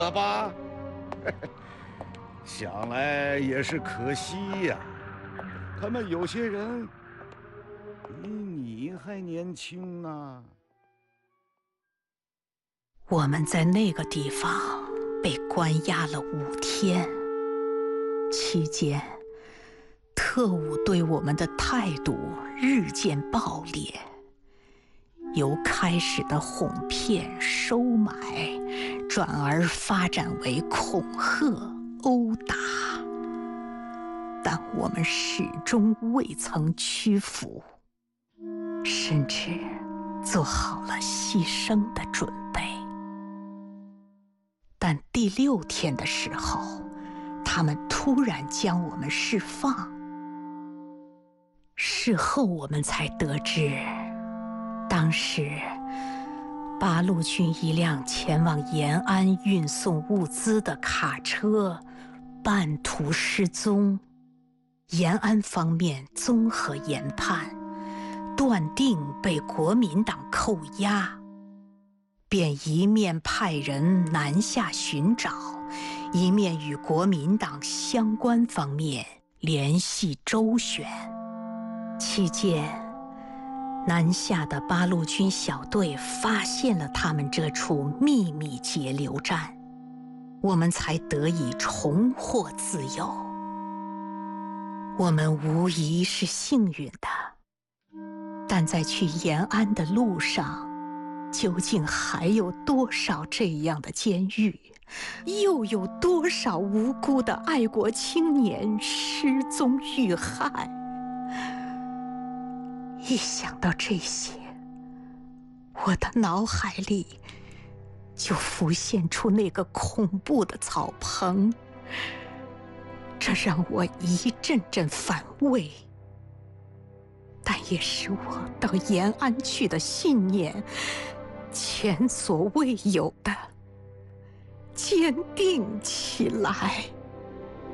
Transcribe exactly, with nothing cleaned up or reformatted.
了吧？想来也是可惜呀、他们有些人比你还年轻呢。 我们在那个地方被关押了五天，期间，特务对我们的态度日渐暴烈，由开始的哄骗、收买，转而发展为恐吓、殴打。但我们始终未曾屈服，甚至做好了牺牲的准备。但第六天的时候，他们突然将我们释放。事后我们才得知，当时八路军一辆前往延安运送物资的卡车半途失踪。延安方面综合研判，断定被国民党扣押，便一面派人南下寻找，一面与国民党相关方面联系周旋。期间，南下的八路军小队发现了他们这处秘密截留站，我们才得以重获自由。我们无疑是幸运的，但在去延安的路上，究竟还有多少这样的监狱？又有多少无辜的爱国青年失踪遇害？一想到这些，我的脑海里就浮现出那个恐怖的草棚，这让我一阵阵反胃，但也使我到延安去的信念前所未有的坚定起来。